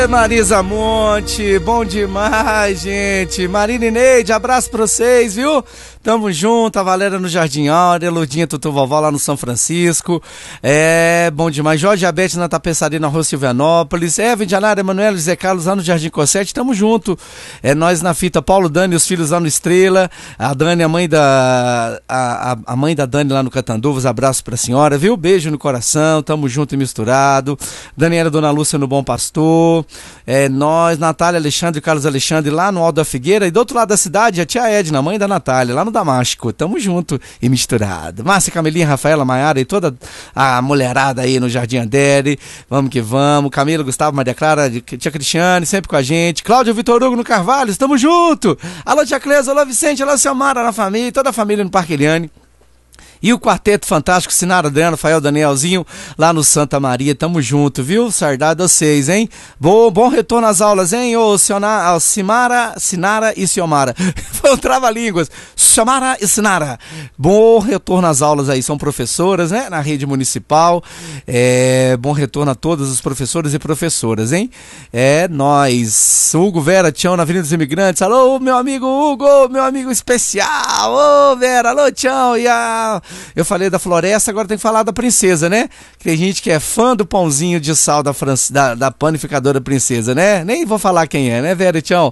Oi, Marisa Monte, bom demais, gente. Marina e Neide, abraço pra vocês, viu? Tamo junto, a Valéria no Jardim Áurea, Lurdinha, Tutu Vovó lá no São Francisco. Bom demais. Jorge Abete na Tapeçaria na Rua Silvianópolis. Vindianária, Emanuel, Zé Carlos lá no Jardim Cossete, tamo junto. Nós na fita, Paulo, Dani, os filhos lá no Estrela. A Dani, a mãe da Dani lá no Catanduvas, abraço pra senhora, viu? Beijo no coração, tamo junto e misturado. Daniela, Dona Lúcia no Bom Pastor. Nós, Natália, Alexandre, Carlos Alexandre lá no Alto da Figueira. E do outro lado da cidade, a tia Edna, mãe da Natália, lá no Damasco, tamo junto e misturado. Márcia, Camelinha, Rafaela, Maiara e toda a mulherada aí no Jardim Andere, vamos que vamos. Camila, Gustavo, Maria Clara, tia Cristiane, sempre com a gente. Cláudio, Vitor Hugo no Carvalho, estamos junto. Alô, tia Cleusa, alô, Vicente, alô, Selmara na família, toda a família no Parque Eliane. E o Quarteto Fantástico, Sinara, Adriano, Rafael, Danielzinho, lá no Santa Maria, tamo junto, viu? Saudade de vocês, hein? Bom retorno às aulas, hein? Ô, Sinara e Ciomara. Foi um trava-línguas. Ciomara e Sinara. Bom retorno às aulas aí, são professoras, né? Na rede municipal. Bom retorno a todos os professores e professoras, hein? Nós. Hugo, Vera, Tião, na Avenida dos Imigrantes. Alô, meu amigo Hugo, meu amigo especial. Ô, Vera, alô, Tião. Eu falei da floresta, agora tem que falar da princesa, né? Que tem gente que é fã do pãozinho de sal da panificadora Princesa, né? Nem vou falar quem é, né, Vera e Tião?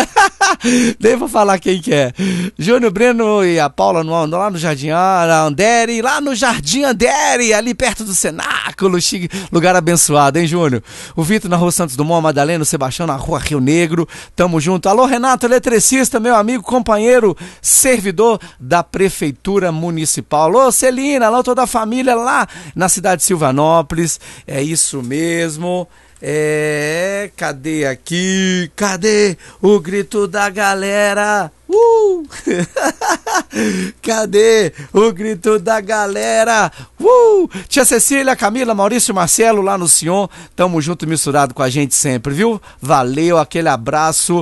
Nem vou falar quem que é. Júnior, Breno e a Paula lá no Jardim Andere, lá no Jardim Andere, ali perto do Cenáculo, lugar abençoado, hein, Júnior? O Vitor na Rua Santos Dumont, a Madalena, o Sebastião na Rua Rio Negro, tamo junto. Alô, Renato, eletricista, meu amigo, companheiro, servidor da Prefeitura Municipal. Alô, Celina, alô, toda a família lá na cidade de Silvanópolis, é isso mesmo. Cadê aqui? Cadê o grito da galera? Cadê o grito da galera? Tia Cecília, Camila, Maurício, Marcelo lá no Sion, tamo junto misturado com a gente sempre, viu? Valeu, aquele abraço.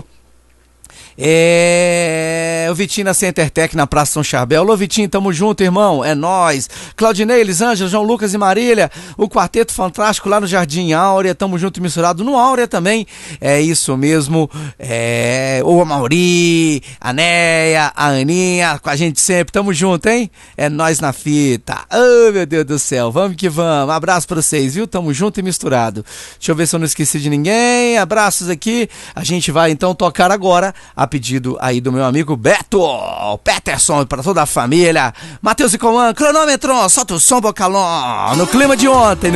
O Vitinho na Centertec na Praça São Charbel. Alô, Vitinho, tamo junto, irmão, é nóis. Claudinei, Elisângela, João Lucas e Marília, o Quarteto Fantástico lá no Jardim Áurea, tamo junto e misturado no Áurea também, é isso mesmo. O Mauri, a Neia, a Aninha, com a gente sempre, tamo junto, hein? É nós na fita. Oh, meu Deus do céu, vamos que vamos. Abraço pra vocês, viu? Tamo junto e misturado. Deixa eu ver se eu não esqueci de ninguém. Abraços aqui. A gente vai então tocar agora a pedido aí do meu amigo Beto Peterson, para toda a família. Matheus e Coman, cronômetro, solta o som, Bocalão, no clima de ontem.